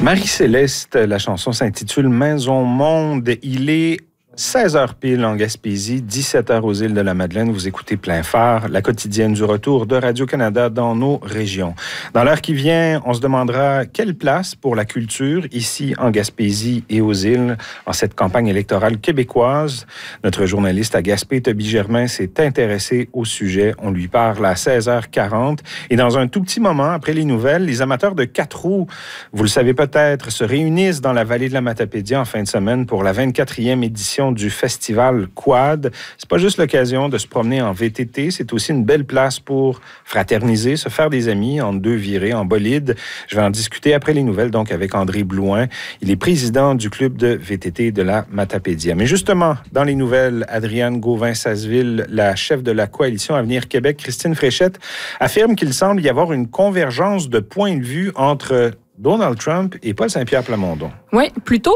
Marie-Céleste, la chanson s'intitule « Maison Monde ». Il est 16h pile en Gaspésie, 17h aux îles de la Madeleine. Vous écoutez Plein Phare, la quotidienne du retour de Radio-Canada dans nos régions. Dans l'heure qui vient, on se demandera quelle place pour la culture ici en Gaspésie et aux îles en cette campagne électorale québécoise. Notre journaliste à Gaspé, Toby Germain, s'est intéressé au sujet. On lui parle à 16h40. Et dans un tout petit moment, après les nouvelles, les amateurs de 4 roues, vous le savez peut-être, se réunissent dans la vallée de la Matapédia en fin de semaine pour la 24e édition du festival Quad. C'est pas juste l'occasion de se promener en VTT, c'est aussi une belle place pour fraterniser, se faire des amis en 2 virées, en bolide. Je vais en discuter après les nouvelles, donc avec André Blouin. Il est président du club de VTT de la Matapédia. Mais justement, dans les nouvelles, Adrienne Gauvin-Sasseville, la chef de la coalition Avenir Québec, Christine Fréchette, affirme qu'il semble y avoir une convergence de points de vue entre Donald Trump et Paul Saint-Pierre Plamondon. Oui, plutôt